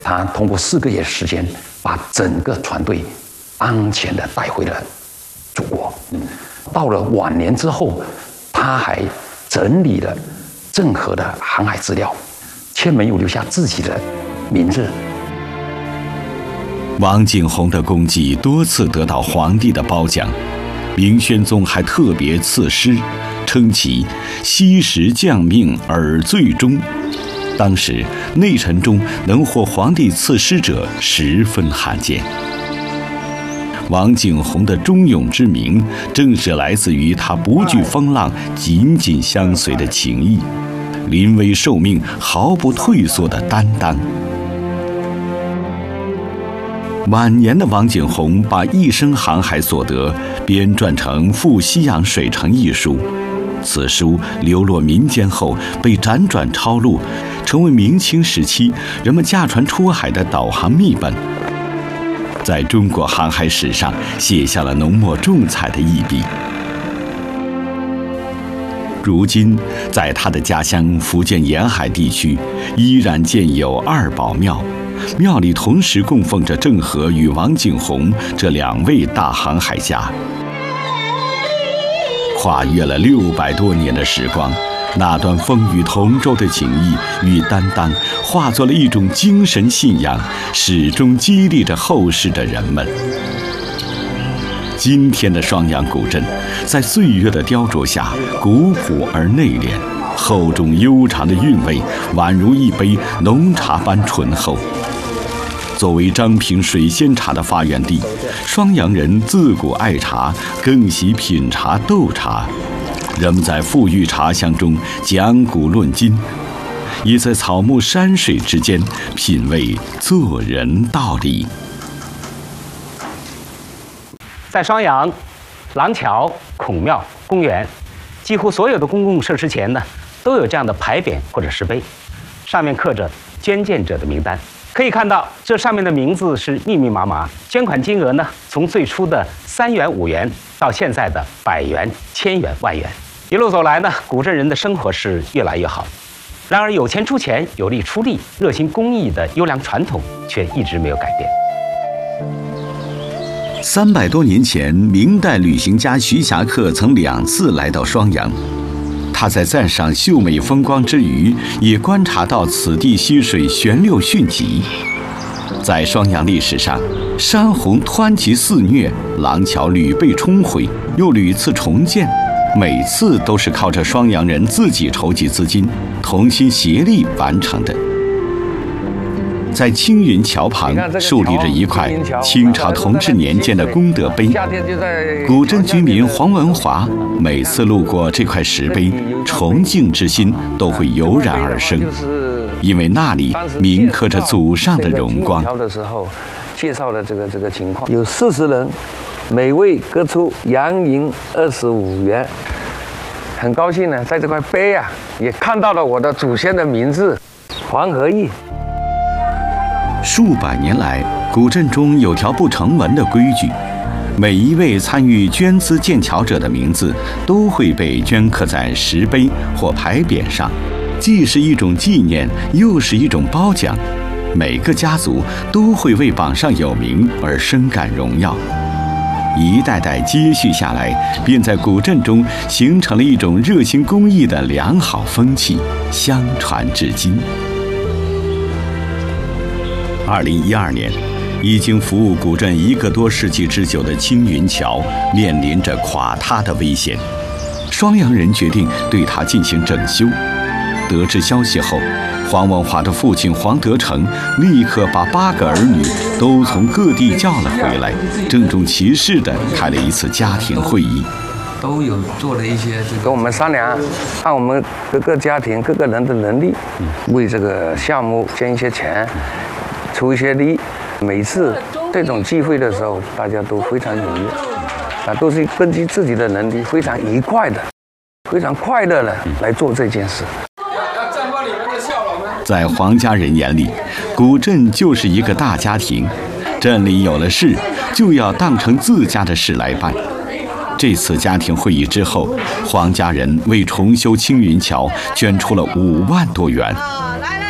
他通过4个月时间，把整个船队安全的带回了祖国。到了晚年之后，他还整理了郑和的航海资料，却没有留下自己的名字。 王景洪的功绩多次得到皇帝的褒奖，明宣宗还特别赐诗，称其惜时降命而最忠。当时内臣中能获皇帝赐诗者十分罕见。王景洪的忠勇之名，正是来自于他不惧风浪、紧紧相随的情谊，临危受命毫不退缩的担当。晚年的王景洪把一生航海所得编撰成《赴西洋水城》一书，此书流落民间后被辗转抄录，成为明清时期人们驾船出海的导航秘本，在中国航海史上写下了浓墨重彩的一笔。如今，在他的家乡福建沿海地区，依然建有2宝庙，庙里同时供奉着郑和与王景洪这2位大航海家。跨越了600多年的时光，那段风雨同舟的情谊与担当，化作了一种精神信仰，始终激励着后世的人们。今天的双阳古镇，在岁月的雕琢下，古朴而内敛，厚重悠长的韵味，宛如一杯浓茶般醇厚。作为张平水仙茶的发源地，双阳人自古爱茶，更喜品茶斗茶。人们在馥郁茶香中讲古论今，也在草木山水之间品味做人道理。 在双阳，廊桥、孔庙、公园，几乎所有的公共设施前呢，都有这样的牌匾或者石碑，上面刻着捐献者的名单。可以看到，这上面的名字是密密麻麻，捐款金额呢，从最初的3元、5元，到现在的100元、1000元、10000元。一路走来呢，古镇人的生活是越来越好。然而，有钱出钱，有力出力，热心公益的优良传统却一直没有改变。 300多年前，明代旅行家徐霞客曾2次来到双阳。他在赞赏秀美风光之余，也观察到此地溪水旋流迅疾。在双阳历史上，山洪湍急肆虐，廊桥屡被冲毁，又屡次重建，每次都是靠着双阳人自己筹集资金，同心协力完成的。在青云桥旁竖立着一块清朝同治年间的功德碑，古镇居民黄文华每次路过这块石碑，崇敬之心都会油然而生，因为那里铭刻着祖上的荣光。 的时候介绍了这个情况，有40人，每位各出洋银25元。很高兴呢，在这块碑啊，也看到了我的祖先的名字黄和义。 数百年来，古镇中有条不成文的规矩，每一位参与捐资建桥者的名字都会被镌刻在石碑或牌匾上，既是一种纪念，又是一种褒奖。每个家族都会为榜上有名而深感荣耀。一代代接续下来，便在古镇中形成了一种热心公益的良好风气，相传至今。2012年，已经服务古镇1个多世纪之久的青云桥面临着垮塌的危险。双阳人决定对它进行整修。得知消息后，黄文华的父亲黄德成立刻把8个儿女都从各地叫了回来，郑重其事地开了一次家庭会议。 都有做了一些跟我们商量，按我们各个家庭各个人的能力，为这个项目捐一些钱，出一些力。每次这种聚会的时候，大家都非常踊跃，都是根据自己的能力，非常愉快的、非常快乐的来做这件事。 在黄家人眼里，古镇就是一个大家庭，镇里有了事，就要当成自家的事来办。这次家庭会议之后，黄家人为重修青云桥捐出了5万多元。